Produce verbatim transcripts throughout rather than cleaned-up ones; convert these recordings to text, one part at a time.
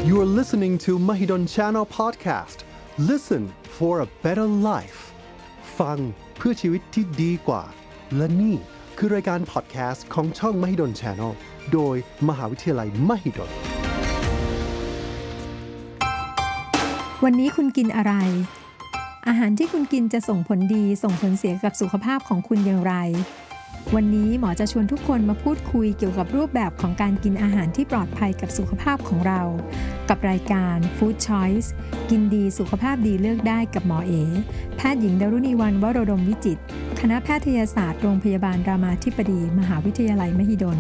You are listening to Mahidol Channel Podcast. Listen for a better life. ฟังเพื่อชีวิตที่ดีกว่าและนี่คือรายการพอดแคสต์ของช่อง Mahidol Channel โดยมหาวิทยาลัย Mahidol วันนี้คุณกินอะไรอาหารที่คุณกินจะส่งผลดีส่งผลเสียกับสุขภาพของคุณอย่างไรวันนี้หมอจะชวนทุกคนมาพูดคุยเกี่ยวกับรูปแบบของการกินอาหารที่ปลอดภัยกับสุขภาพของเรากับรายการ Food Choice กินดีสุขภาพดีเลือกได้กับหมอเอแพทย์หญิงดารุณีวรรณวโรดมวิจิตรคณะแพทยศาสตร์โรงพยาบาลรามาธิบดีมหาวิทยาลัยมหิดล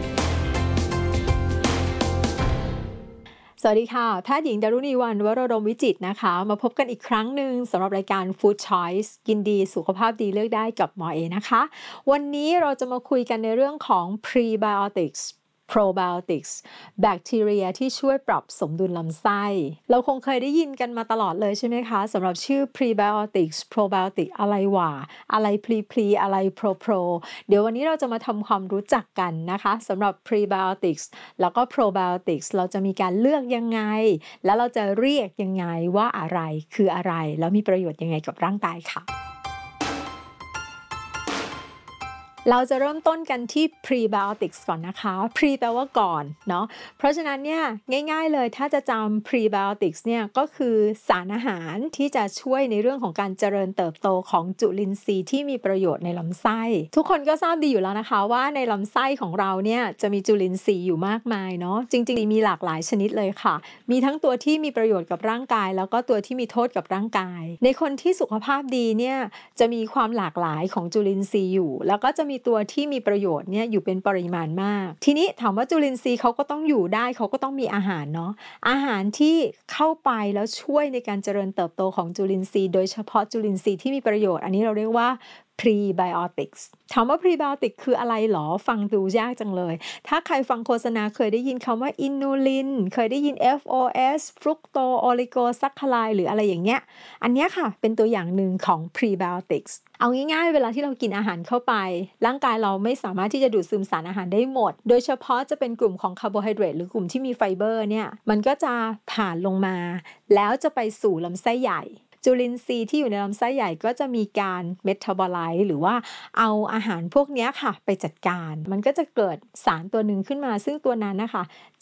สวัสดีค่ะแพทย์หญิงดารุณีวรรณวโรดมวิจิตรนะคะมาพบกันอีกครั้งหนึ่งสำหรับรายการ Food Choice กินดีสุขภาพดีเลือกได้กับหมอเอนะคะวันนี้เราจะมาคุยกันในเรื่องของ Prebiotics Probiotics แบคทีเรียที่ช่วยปรับสมดุลลำไส้เราคงเคยได้ยินกันมาตลอดเลยใช่ไหมคะสำหรับชื่อ Prebiotics Probiotic อะไรวะอะไร Pre Pre อะไร Pro Pro เดี๋ยววันนี้เราจะมาทำความรู้จักกันนะคะสำหรับ Prebiotics แล้วก็ Probiotics เราจะมีการเลือกยังไงแล้วเราจะเรียกยังไงว่าอะไรคืออะไรแล้วมีประโยชน์ยังไงกับร่างกายค่ะเราจะเริ่มต้นกันที่ prebiotics ก่อนนะคะ pre แปลว่าก่อนเนาะเพราะฉะนั้นเนี่ยง่ายๆเลยถ้าจะจำ prebiotics เนี่ยก็คือสารอาหารที่จะช่วยในเรื่องของการเจริญเติบโตของจุลินทรีย์ที่มีประโยชน์ในลำไส้ทุกคนก็ทราบดีอยู่แล้วนะคะว่าในลำไส้ของเราเนี่ยจะมีจุลินทรีย์อยู่มากมายเนาะจริงๆมีหลากหลายชนิดเลยค่ะมีทั้งตัวที่มีประโยชน์กับร่างกายแล้วก็ตัวที่มีโทษกับร่างกายในคนที่สุขภาพดีเนี่ยจะมีความหลากหลายของจุลินทรีย์อยู่แล้วก็จะมีตัวที่มีประโยชน์เนี่ยอยู่เป็นปริมาณมากทีนี้ถามว่าจุลินทรีย์เขาก็ต้องอยู่ได้เขาก็ต้องมีอาหารเนาะอาหารที่เข้าไปแล้วช่วยในการเจริญเติบโตของจุลินทรีย์โดยเฉพาะจุลินทรีย์ที่มีประโยชน์อันนี้เราเรียกว่า prebiotics ถามว่า prebiotic คืออะไรหรอฟังดูยากจังเลยถ้าใครฟังโฆษณาเคยได้ยินคำว่าอินูลินเคยได้ยิน เอฟ โอ เอส ฟรุกโตโอลิโกซัคคาไลหรืออะไรอย่างเงี้ยอันเนี้ยค่ะเป็นตัวอย่างหนึ่งของ prebiotics เอาง่ายๆเวลาที่เรากินอาหารเข้าไปร่างกายเราไม่สามารถที่จะดูดซึมสารอาหารได้หมดโดยเฉพาะจะเป็นกลุ่มของคาร์โบไฮเดรตหรือกลุ่มที่มีไฟเบอร์เนี่ยมันก็จะผ่านลงมาแล้วจะไปสู่ลำไส้ใหญ่จุลินทรีย์ที่อยู่ในลำไส้ใหญ่ก็จะมีการเมตาบอไลซ์หรือว่าเอาอาหารพวกนี้ค่ะไปจัดการมันก็จะเกิดสารตัวหนึ่งขึ้นมาซึ่งตัวนั้นนะคะ